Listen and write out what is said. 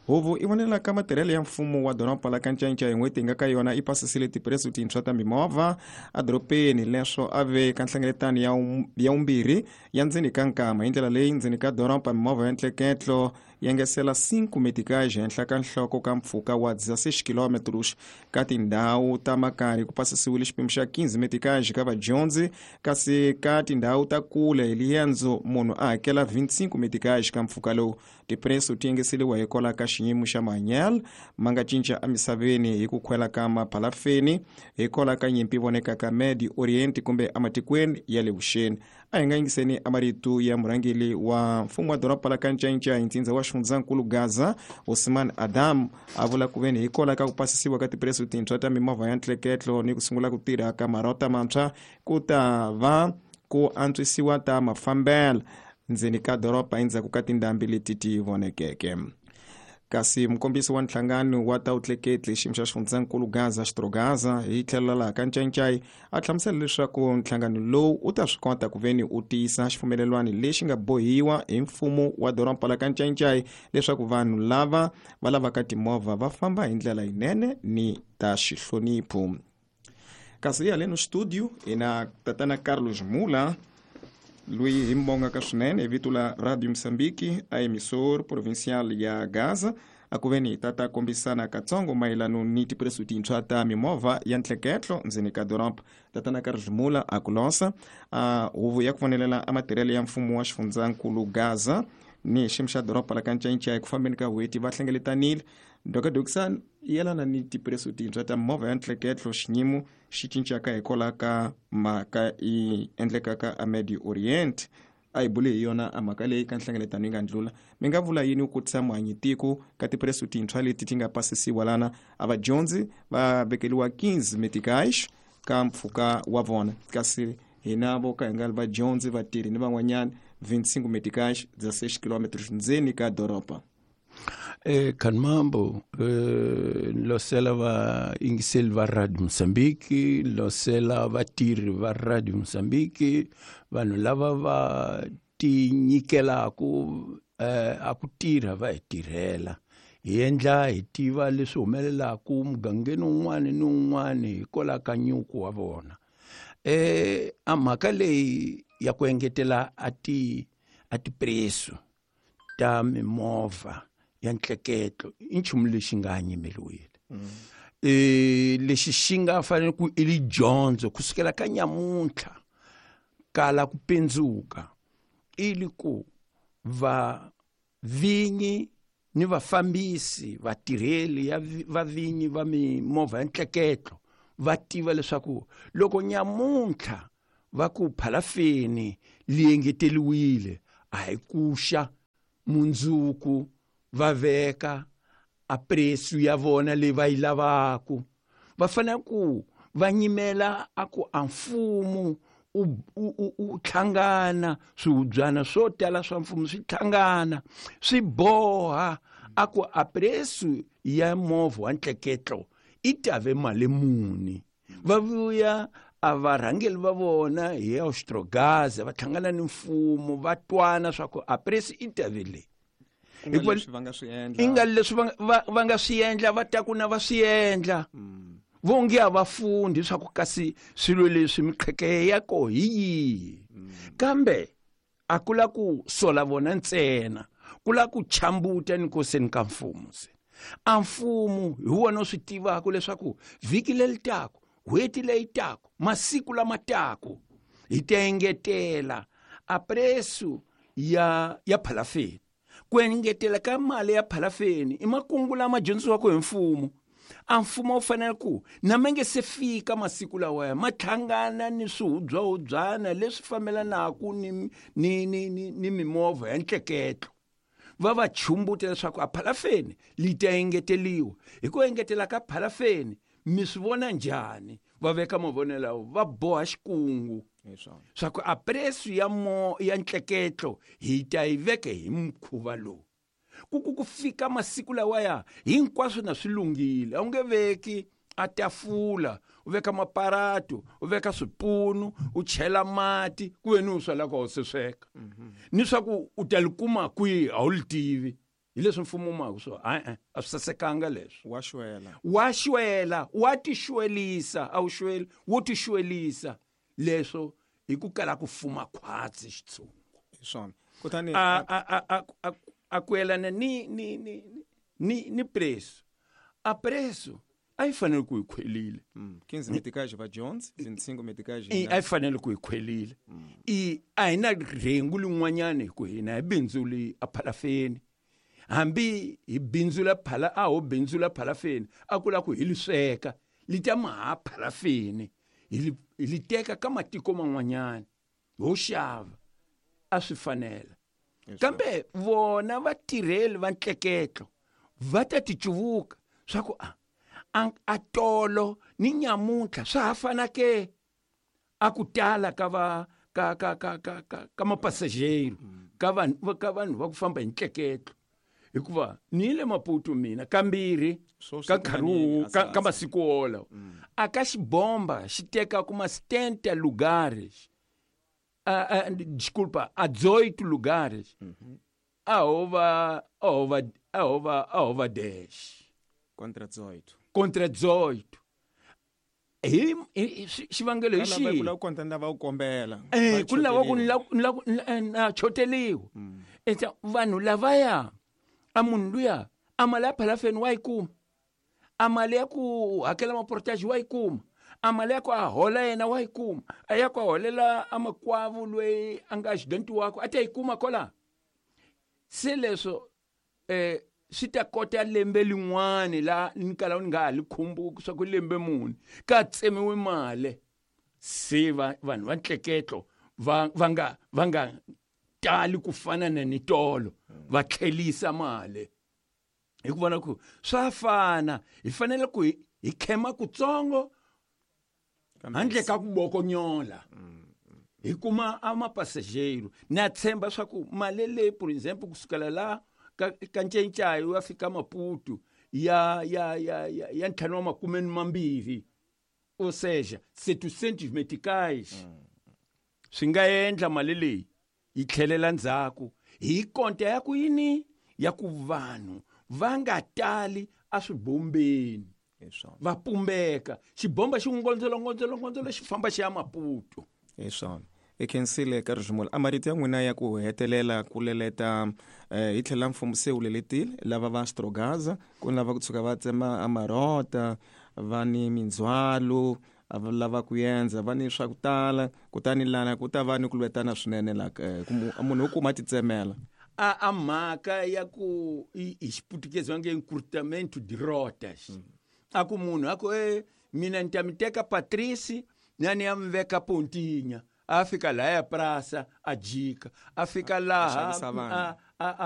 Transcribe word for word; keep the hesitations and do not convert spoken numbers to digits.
Huvo i vonela ka matirhelo ya mfumo wa doropa la Kancanca hi n'hweti nga ka yona i pasisile tipresu tintshwa ta mimovha adorobeni leswo ave ka nhlengeletano ya ya umbirhi ya ndzeni ka nkama hi ndlela leyi ndzeni ka doropa mimovha ya ntleketlo ya ngesela cinco meticais henhla ka nhloko ka mpfhuka wa dezesseis quilômetros ka tindhawu ta makari ku pasisiwile xipimo xa quinze meticais ka vadyondzi kasi ka tindhawu ta kule hi liendzo munhu a hakela vinte-cinco meticais ka mpfhuka lowu tipresu ti engeseliwa hikola ka xiyimo xa mahanyelo ma nga cinca emisaveni hi ku khwela ka maphalafeni hikola ka nyimpi voneka ka Medio Oriente kumbe ematikweni ya le vuxeni a hi nga yingiseni amarito ya murhangeli wa mfumo wa doropa la Kancanca hi ntsindza wa xifundzankulu Gaza Osman Adam a vula ku veni hikola ka ku pasisiwa ka tipresu tintshwa ta mimovha ya ntleketlo ni ku sungula ku tirha ka marota mantshwa ku ta va ku antswisiwa ta mafambelo ndzeni ka doropa endzhaku ka tindhambi leti ti vonekeke. Kasi mukombisi wa nhlangano wa ta utleketli xiyimo xa xifundzankulu Gaza Xtrogaza hi tlhelo la Kancanca a hlamusela leswaku nhlangano lowu u ta swi kota ku veni u tiyisa xifumelelwano lexi nga bohiwa hi mfumo wa doropa la Kancanca leswaku vanhu lava va lavaka timovha va famba hi ndlela yinene ni ta xihlonipho. Kasi hi haleno studio ina tatana Carlos Mula lui hi mbonga ka swinene hi vito la Radio Msambiki a emissor provincial ya Gaza a ku veni tata kombisana katsongo mayelano ni tipresu tintshwa ta mimovha ya ntleketlo ndzeni ka doropa. Tatana Carlos Mula a ku lonsa a huvo ya ku vonelela amatirhelo ya mfumo wa xifundzankulu Gaza ni xiyimo xa doropa la Kancanca hi ku fambeni ka hweti va hlengeletanile Dr Duxan yelana ni tipresu tintshwa ta mimovha ya ntleketlo xiyimo xi cincaka hikola ka mhaka i endlekaka a Medio Oriente a hi bule hi yona a mhaka leyi ka nhlengeletano yi nga ndlula mi nga vula yini ku tisa muhanyitiko ka tipresu tintshwa leti ti nga pasisiwa lana a vadyondzi va vekeliwa quinze meticais ka mpfhuka wa vona kasi hina vo ka hi nga vadyondzi vatirhi ni van'wanyana vinte-cinco meticais dezesseis quilômetros ndzeni ka doropa. Eh, Kanmambo, eh, lo sela va ingiseli va Radio Msambiki, lo sela va tirhi va Radio Msambiki, vanhu lava va ti nyikelaku eh, a ku tirha va hi tirhela. Hi endla hi tiva leswi humelelaku mugangeni un'wana ni un'wana hikola ka nyuku wa vona. Eh, a mhaka leyi ya ku engetela a ti a tipresu ta mimovha ya ntleketlo i nchumu lexi nga nyimeliwile. Mm. E, lexi xi nga fanele ku i li dyondzo kusukela ka nyamuntlha kala ku pendzuka ili ku va vinyi ni vafambisi vatirheli ya va vinyi va mimovha ya ntleketlo va tiva leswaku loko nyamuntlha va ku phalafeni li engeteliwile a hi kuxa mundzuku va veka a presu ya vona leyi va yi lavaku va fanele ku va nyimela a ku a mfumo u u u tlhangana swihubyana swo tala swa mfumo swi tlhangana swi boha a ku a presu ya movha wa ntleketlo i tave mali muni va vuya a varhangeli va vona hi Xtrogaza va tlhangana ni mfumo va twana swa ku a presu i tave le inga leswi va nga swi endla inga leswi va nga swi endla va ta ku na va swi endla vonge a vafundi swa ku kasi swilo leswi miqheke yako hi yihi kambe a kula ku sola vona ntsena kula ku chambuta ni koseni ka mfumo se a mfumo hi wona swi tivaka leswaku vhiki lelitako hweti leyitako masiku lamatako hi ta engetela a presu ya ya phalafeni ku engetela ka mali ya phalafeni i makungu lama dyondzisiwaka hi mfumo a mfumo u fanele ku na menge se fika masiku lawa ma tlhangana ni swihubywahubyana leswi fambelanaka ni ni ni ni mimovha ya ntleketlo va va chumbuta leswaku a phalafeni li ta engeteliwa hi ku engetela ka phalafeni mi swi vona njhani va veka mavonelo va boha xikungu swa ku a presu ya mo ya ntleketlo hi ta yi veke hi mkhuva lowu ku ku fika masiku lawaya hinkwaswo na swilungile a wu nge veki a tafula u veka maparato u veka swipunu u chela mati ku ve ni u swela ku se sweka ni swa ku u ta likuma kwihi a wu li tivi hi leswi mfumo maka so a a swi sasekanga leswi wa xwela wa xwela wa ti xwelisa a wu xweli wo ti xwelisa leswo hi ku kala ku fuma khwatsi xitsungu hi swona kutani a a a a a ku yelana ni ni ni ni ni preço a preço a yi fanele ku yi khwelile quinze meticais va Jones vinte e cinco meticais a yi fanele ku yi khwelile i a hi na rhengu lin'wanyana ku hina hi bindzuli a phalafeni hambi hi bindzula phala a ho bindzula phalafeni a kula ku hi li sweka li ta maha phalafeni hi li teka ka matiko man'wanyana ho xava a swi fanela kambe vona vatirheli va ntleketlo va ta ti cuvuka swa ku a a tolo ni nyamuntlha swa ha fana ke a ku tala ka va ka ka ka ka ka ka mapassageiro ka vanhu ka vanhu va ku famba hi ntleketlo hikuva ni le Maputo mina kambirhi ka nkarhi ka, ka masiku ola a ka xibomba xi teka kuma setenta lugares a desculpa a dezoito lugares a hova a hova a hova a hova dez contra dezoito contra dezoito hi xivangelo hi xi la ku kontenta va ku kombela eh ku lava ku na choteliwa eta vanhu lavaya a munhu luya a mali ya phalafeni wa yi kuma a mali ya ku hakela maportage wa yi kuma a mali ya ku a hola yena wa yi kuma a ya ku a holela a makwavu loyi a nga accident wako a ta yi kuma kola se leswo eh swi ta kota lembe lin'wana la ni kala ni nga ha li khumbuki swa ku lembe muni ka tsemiwe mali se vanhu va ntleketlo va va nga va nga tali ku fana na nitolo va tlhelisa mali hi ku vona ku swa fana hi fanele ku hi khema kutsongo handle ka ku bokonyola hi kuma a mapassageiro na tshemba swa ku mali leyi for example kusukela la ka ka ncencayo wa fika Maputo ya ya ya ya ya ntlhanu wa makume mambirhi o seja setecentos meticais swi nga endla mali leyi yi tlhelela ndzhaku hi konta ya ku yini ya ku vanhu va nga tali a swibombeni va pumbeka xibomba xi ngondzolo ngondzolo ngondzolo xi famba xi ya Maputo hi swona i khensile ka Rijimola a marito ya n'wina ya ku hetelela ku leleta eh, hi tlhela mfumo se wu leletile lava va Strogaza ku lava ku tshuka va tsema amarota va ni mindzwalo lava ku yenza va ni swa ku tala kutani lana ku ta va ni ku lwetana swinene la munhu u kuma titsemela a a mhaka ya ku hi xiputukezi va nge encurtamento de rotas a ku munhu a ku e mina ni ta mi teka Patrice nani ya mi veka Pontinha a fika laha ya prasa a jika a fika laha a